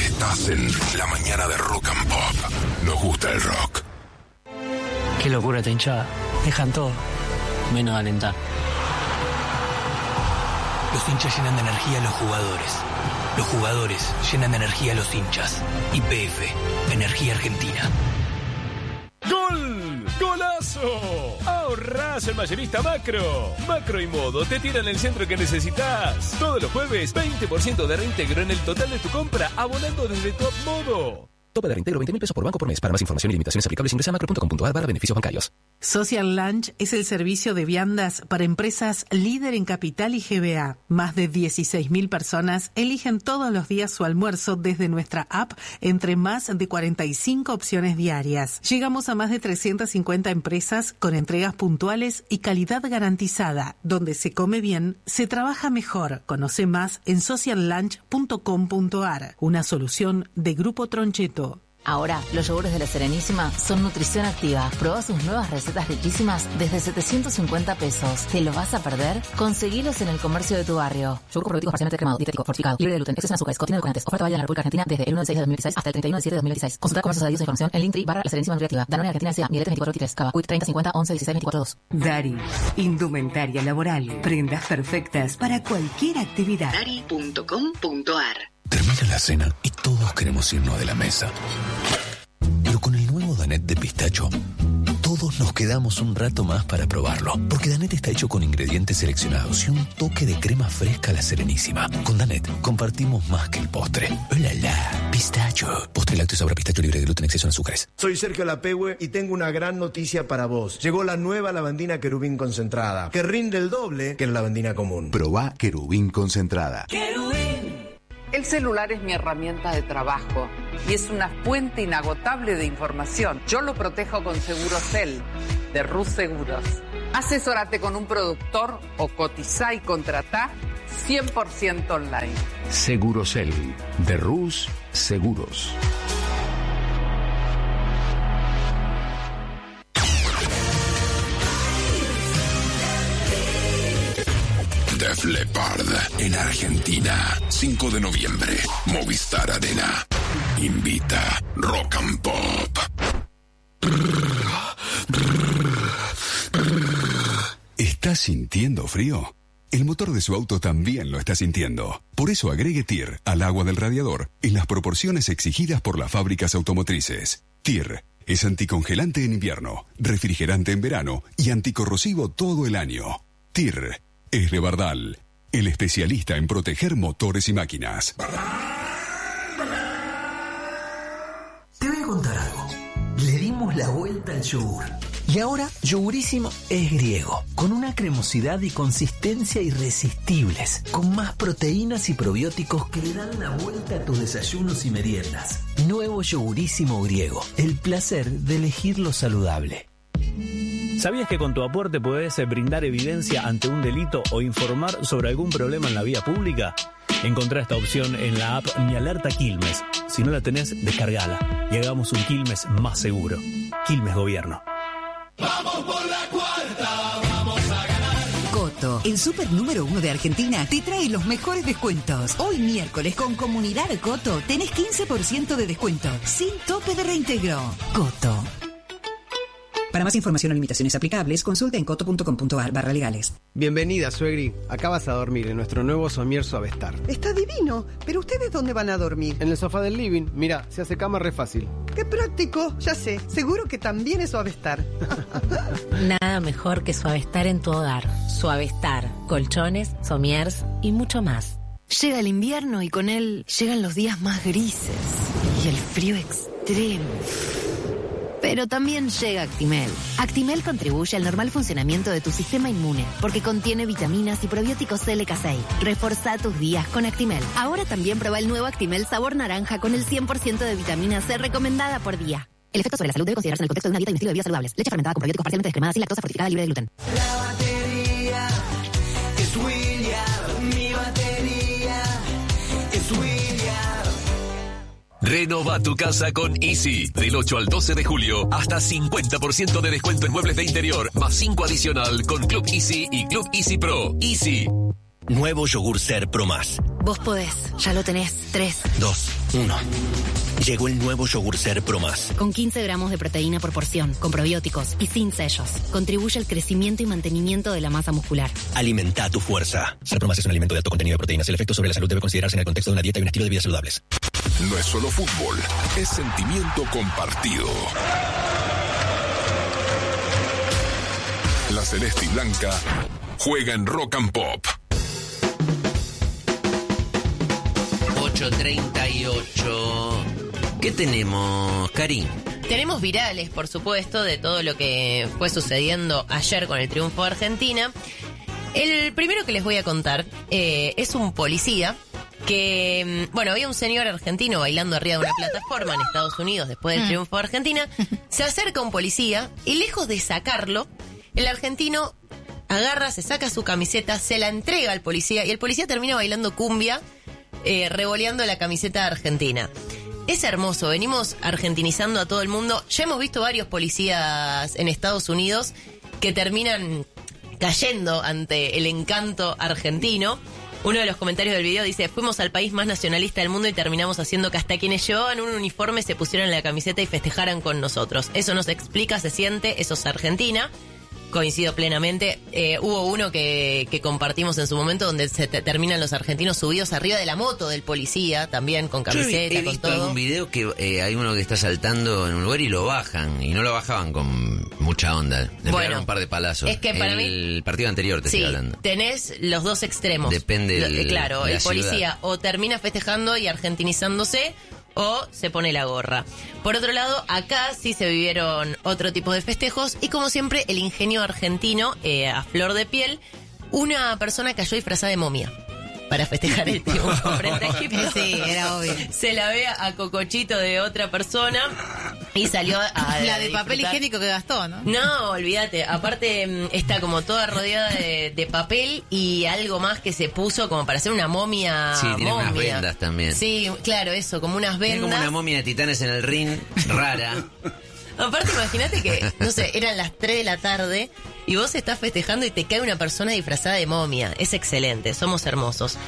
Estás en La Mañana de Rock and Pop. Nos gusta el rock. Qué locura esta hinchada. Dejan todo, menos alentar. Los hinchas llenan de energía a los jugadores. Los jugadores llenan de energía a los hinchas. YPF, Energía Argentina. ¡Gol! ¡Golazo! Ahorrás en Mayorista Macro. Macro y Modo te tiran el centro que necesitas. Todos los jueves, 20% de reintegro en el total de tu compra, abonando desde Top Modo. Tope de reintegro 20.000 pesos por banco por mes. Para más información y limitaciones aplicables ingresa a macro.com.ar/beneficios bancarios. Social Lunch es el servicio de viandas para empresas líder en Capital y GBA. Más de 16.000 personas eligen todos los días su almuerzo desde nuestra app entre más de 45 opciones diarias. Llegamos a más de 350 empresas con entregas puntuales y calidad garantizada. Donde se come bien, se trabaja mejor. Conoce más en sociallunch.com.ar. Una solución de Grupo Troncheto. Ahora, los yogures de La Serenísima son nutrición activa. Probá sus nuevas recetas riquísimas desde 750 pesos. ¿Te los vas a perder? Conseguilos en el comercio de tu barrio. Yogur probiótico parcialmente cremado, dietético, fortificado, libre de gluten, exceso en azúcares, contiene edulcorantes. Oferta válida en la República Argentina desde el 1 de 6 de 2016 hasta el 31 de 7 de 2016. Consulta comercios adheridos e información en Linktree/La Serenísima Nutriactiva. Danone Argentina S.A. Miletes 2423. Cava. Quick 30 50 11 16 24 2. Dari. Indumentaria laboral. Prendas perfectas para cualquier actividad. Dari.com.ar. Termina la cena y todos queremos irnos de la mesa. Pero con el nuevo Danette de pistacho, todos nos quedamos un rato más para probarlo. Porque Danette está hecho con ingredientes seleccionados y un toque de crema fresca a La Serenísima. Con Danette compartimos más que el postre. ¡Oh, la, la! Pistacho. Postre lácteo sabor a pistacho libre de gluten, exceso en azúcares. Soy Sergio Lapehue y tengo una gran noticia para vos. Llegó la nueva lavandina Querubín concentrada, que rinde el doble que la lavandina común. Probá Querubín concentrada. ¡Querubín! El celular es mi herramienta de trabajo y es una fuente inagotable de información. Yo lo protejo con Segurocel, de Rus Seguros. Asesórate con un productor o cotizá y contratá 100% online. Segurocel, de Rus Seguros. Def Leppard en Argentina, 5 de noviembre, Movistar Arena. Invita Rock and Pop. ¿Estás sintiendo frío? El motor de su auto también lo está sintiendo. Por eso agregue TIR al agua del radiador en las proporciones exigidas por las fábricas automotrices. TIR es anticongelante en invierno, refrigerante en verano y anticorrosivo todo el año. TIR es de Bardal, el especialista en proteger motores y máquinas. Te voy a contar algo. Le dimos la vuelta al yogur. Y ahora, Yogurísimo es griego, con una cremosidad y consistencia irresistibles, con más proteínas y probióticos que le dan la vuelta a tus desayunos y meriendas. Nuevo Yogurísimo griego, el placer de elegir lo saludable. ¿Sabías que con tu aporte podés brindar evidencia ante un delito o informar sobre algún problema en la vía pública? Encontrá esta opción en la app Mi Alerta Quilmes. Si no la tenés, descargala y hagamos un Quilmes más seguro. Quilmes Gobierno. ¡Vamos por la cuarta! ¡Vamos a ganar! Coto, el súper número 1 de Argentina, te trae los mejores descuentos. Hoy miércoles con Comunidad Coto tenés 15% de descuento, sin tope de reintegro. Coto. Para más información o limitaciones aplicables, consulta en coto.com.ar/legales. Bienvenida, suegri. Acá vas a dormir en nuestro nuevo somier Suavestar. Está divino, pero ¿ustedes dónde van a dormir? En el sofá del living. Mira, se hace cama re fácil. ¡Qué práctico! Ya sé, seguro que también es Suavestar. Nada mejor que Suavestar en tu hogar. Suavestar, colchones, somiers y mucho más. Llega el invierno y con él llegan los días más grises y el frío extremo. Pero también llega Actimel. Actimel contribuye al normal funcionamiento de tu sistema inmune porque contiene vitaminas y probióticos LK6. Reforzá tus días con Actimel. Ahora también prueba el nuevo Actimel sabor naranja con el 100% de vitamina C recomendada por día. El efecto sobre la salud debe considerarse en el contexto de una dieta y un estilo de vida saludables. Leche fermentada con probióticos parcialmente descremada sin lactosa fortificada libre de gluten. La batería es William. Mi batería es William. Renova tu casa con Easy. Del 8 al 12 de julio, hasta 50% de descuento en muebles de interior, más 5 adicional con Club Easy y Club Easy Pro. Easy. Nuevo yogur Ser Pro Más. Vos podés, ya lo tenés. 3, 2, 1. Llegó el nuevo yogur Ser Pro Más. Con 15 gramos de proteína por porción, con probióticos y sin sellos. Contribuye al crecimiento y mantenimiento de la masa muscular. Alimenta tu fuerza. Ser Pro Más es un alimento de alto contenido de proteínas. El efecto sobre la salud debe considerarse en el contexto de una dieta y un estilo de vida saludables. No es solo fútbol, es sentimiento compartido. La celeste y blanca juega en Rock and Pop. 8:38. ¿Qué tenemos, Karim? Tenemos virales, por supuesto, de todo lo que fue sucediendo ayer con el triunfo de Argentina. El primero que les voy a contar es un policía que, bueno, había un señor argentino bailando arriba de una plataforma en Estados Unidos después del triunfo de Argentina. Se acerca un policía y lejos de sacarlo, el argentino agarra, se saca su camiseta, se la entrega al policía y el policía termina bailando cumbia, revoleando la camiseta argentina. Es hermoso, venimos argentinizando a todo el mundo. Ya hemos visto varios policías en Estados Unidos que terminan cayendo ante el encanto argentino. Uno de los comentarios del video dice: fuimos al país más nacionalista del mundo y terminamos haciendo que hasta quienes llevaban un uniforme se pusieran la camiseta y festejaran con nosotros. Eso nos explica, se siente, eso es Argentina. Coincido plenamente. Hubo uno que compartimos en su momento donde se terminan los argentinos subidos arriba de la moto del policía, también con camiseta, Yo he con visto todo. algún video que hay uno que está saltando en un lugar y lo bajan, y no lo bajaban con mucha onda. Le pegaron un par de palazos. Es que para el partido anterior te sí, estoy hablando. tenés los dos extremos. Depende claro, de la el policía ciudad. o termina festejando y argentinizándose o se pone la gorra. Por otro lado, acá sí se vivieron otro tipo de festejos y como siempre el ingenio argentino a flor de piel. Una persona cayó disfrazada de momia para festejar el triunfo frente a Egipto. Sí, era obvio. Se la ve a cocochito de otra persona y salió a la de papel disfrutar. higiénico que gastó, ¿no? No, olvídate. Aparte está como toda rodeada de papel y algo más que se puso como para hacer una momia. Sí, tiene unas momia. vendas también. Sí, claro, eso, como unas Tiene vendas. como una momia de titanes en el ring, rara. Aparte, imagínate que, no sé, eran las 3 de la tarde y vos estás festejando y te cae una persona disfrazada de momia. Es excelente, somos hermosos.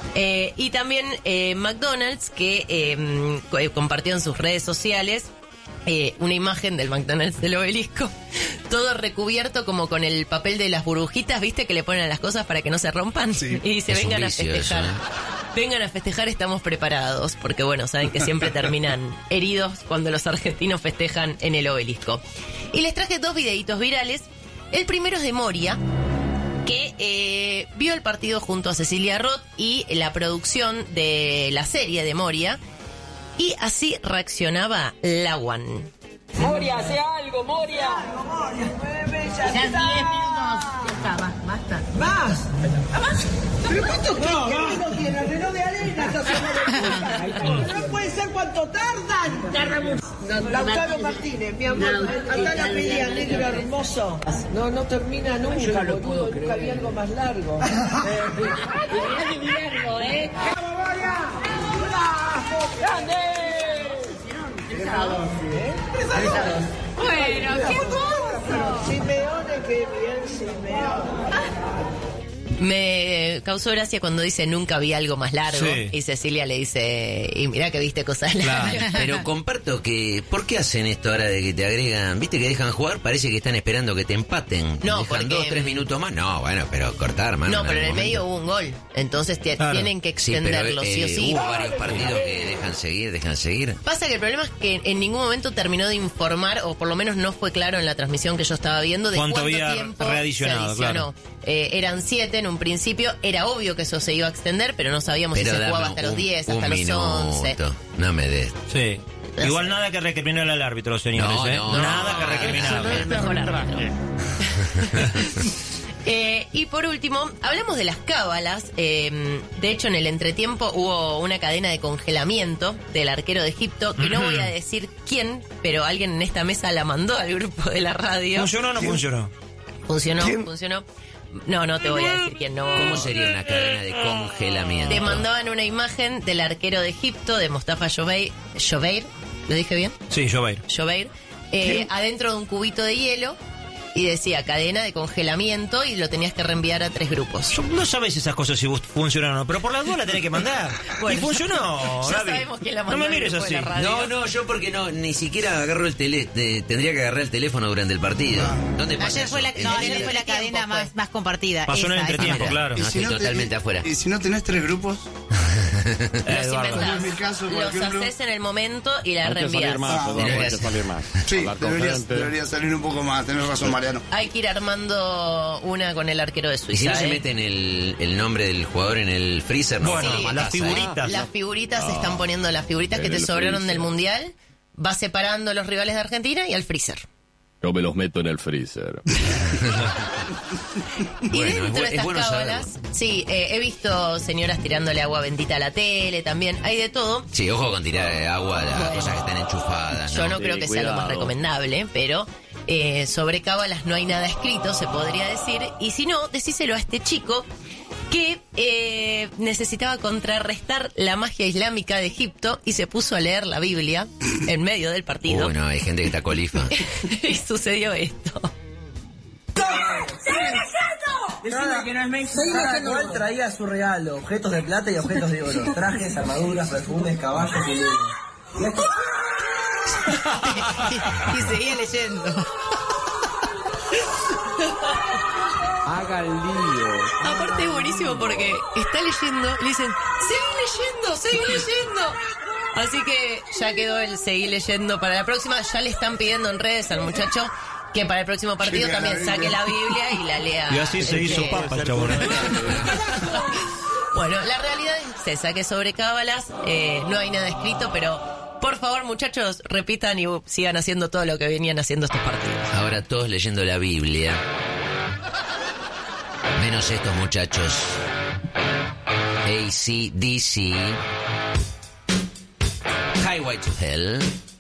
Y también McDonald's, que compartió en sus redes sociales una imagen del McDonald's del Obelisco, todo recubierto como con el papel de las burbujitas, ¿viste? Que le ponen a las cosas para que no se rompan. Sí. Y dice, Es un vengan a vicio festejar. eso, Vengan a festejar, estamos preparados. Porque bueno, saben que siempre terminan heridos cuando los argentinos festejan en el Obelisco. Y les traje 2 videitos virales. El primero es de Moria, que vio el partido junto a Cecilia Roth y la producción de la serie de Moria. Y así reaccionaba Lawan. Moria, hace algo, Moria. Ya 10 minutos. Ya está, basta. ¡Más! ¿Pero cuánto tiene? El reloj de arena. No puede ser cuánto tardan. Lautaro Martínez, mi amor, anda la pelea, negro hermoso. No termina nunca. Yo no lo puedo creer. Nunca había algo más largo. ¡Vamos, Moria! ¡Grande! 3-2. Bueno, qué hermoso. Simeone, qué bien, Simeone. Me causó gracia cuando dice nunca vi algo más largo. Sí. Y Cecilia le dice, y mirá que viste cosas largas. Pero comparto que, ¿por qué hacen esto ahora de que te agregan? ¿Viste que dejan jugar? Parece que están esperando que te empaten. No, dejan porque- 2-3 minutos más. No, bueno, pero cortar, mano. No, pero en el algún medio momento. hubo un gol. Entonces Claro. tienen que Sí, pero, extenderlo, sí o sí. Hubo varios partidos que dejan seguir. Pasa que el problema es que en ningún momento terminó de informar, o por lo menos no fue claro en la transmisión que yo estaba viendo, de ¿Cuánto cuánto había tiempo readicionado? se adicionó. Eran 7 en un principio. Era obvio que eso se iba a extender, pero no sabíamos si se dame jugaba hasta los 10, hasta los minuto. 11. No me des. Sí. Igual nada que recriminar al árbitro, señores. No, nada que recriminar. El mejor árbitro. Y por último, hablamos de las cábalas. De hecho, en el entretiempo hubo una cadena de congelamiento del arquero de Egipto, que no voy a decir quién, pero alguien en esta mesa la mandó al grupo de la radio. ¿Funcionó o no funcionó? Funcionó. No te voy a decir quién. No. ¿Cómo sería una cadena de congelamiento? Te mandaban una imagen del arquero de Egipto, de Mustafa Jobeir. ¿Lo dije bien? Sí, Jobeir. Adentro de un cubito de hielo. y decía cadena de congelamiento y lo tenías que reenviar a 3 grupos. No sabes esas cosas si funcionaron o no, pero por las dudas la tenés que mandar. Bueno, y funcionó, ya Gaby. sabemos quién la mandó. No me mires así. No, yo porque ni siquiera agarro el tendría que agarrar el teléfono durante el partido. ¿Dónde pasa Ayer eso? fue la cadena más compartida. Pasó en el entretiempo, claro. No, estoy totalmente afuera. ¿Y si no tenés 3 grupos? Los inventás, En mi caso, por los ejemplo, haces en el momento y la Hay que reenvías. salir más, Eduardo, hay que salir más. Sí, Hablar con gente. debería salir un poco más, tenés razón, Mariano. Hay que ir armando una con el arquero de ¿Y Suiza. si no se meten el nombre del jugador en el freezer? No, Bueno, no, las figuritas. Las figuritas se están poniendo, las figuritas que En te el sobraron freezer. del Mundial, va separando a los rivales de Argentina y al freezer. Yo me los meto en el freezer. Y Bueno, dentro de es estas bueno cábalas, sí, he visto señoras tirándole agua bendita a la tele, también hay de todo. Sí, ojo con tirar agua a las cosas que están enchufadas. Yo no creo que sea lo más recomendable, pero sobre cábalas no hay nada escrito, se podría decir. Y si no, decíselo a este chico que necesitaba contrarrestar la magia islámica de Egipto y se puso a leer la Biblia en medio del partido. Bueno, hay gente que está colifa. Y sucedió esto. Decime que no es Messi. Cada cual traía su regalo, objetos de plata y objetos de oro, trajes, armaduras, perfumes, caballos y lunas. Y seguía leyendo. Haga el lío. Aparte es buenísimo porque está leyendo y le dicen, seguí leyendo. Así que ya quedó el seguir leyendo para la próxima. Ya le están pidiendo en redes al muchacho que para el próximo partido también saque la Biblia y la lea. Y así se hizo papa el chabón. Bueno, la realidad es esa, que sobre cábalas no hay nada escrito, pero por favor, muchachos, repitan y sigan haciendo todo lo que venían haciendo estos partidos. Ahora todos leyendo la Biblia. Menos estos muchachos. AC/DC. Highway to Hell.